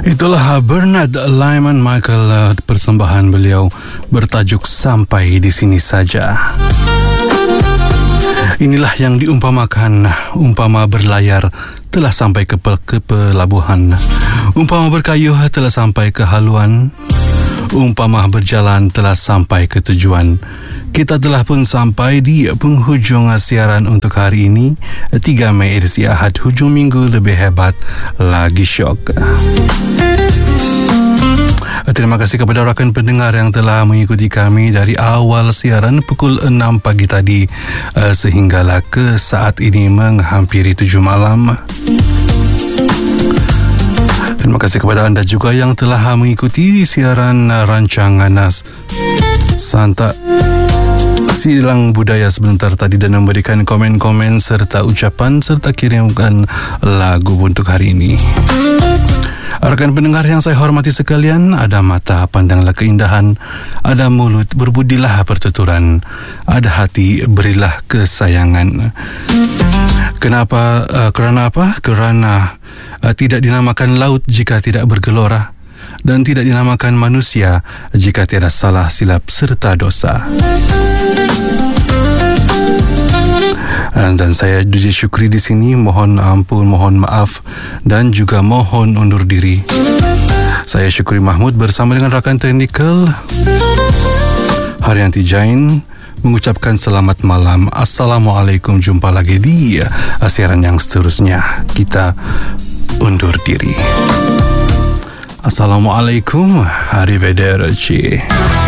Itulah Bernard Lyman Michael, persembahan beliau bertajuk Sampai di Sini Saja. Inilah yang diumpamakan, umpama berlayar telah sampai ke pelabuhan, umpama berkayuh telah sampai ke haluan, umpama berjalan telah sampai ke tujuan. Kita telah pun sampai di penghujung siaran untuk hari ini, 3 Mei edisi Ahad, hujung minggu lebih hebat lagi syok. Terima kasih kepada rakan pendengar yang telah mengikuti kami dari awal siaran pukul 6 pagi tadi sehinggalah ke saat ini menghampiri 7 malam. Terima kasih kepada anda juga yang telah mengikuti siaran rancangan Santa Silang Budaya sebentar tadi dan memberikan komen-komen serta ucapan serta kirimkan lagu untuk hari ini. Rakan pendengar yang saya hormati sekalian, ada mata pandanglah keindahan, ada mulut berbudilah pertuturan, ada hati berilah kesayangan. Kenapa? Kerana apa? Kerana tidak dinamakan laut jika tidak bergelora, dan tidak dinamakan manusia jika tiada salah silap serta dosa. Dan saya Dudi Syukri di sini mohon ampun, mohon maaf dan juga mohon undur diri. Saya Syukri Mahmud bersama dengan rakan teknikal Haryanti Jain mengucapkan selamat malam. Assalamualaikum, jumpa lagi di siaran yang seterusnya. Kita undur diri. Assalamualaikum, arrivederci.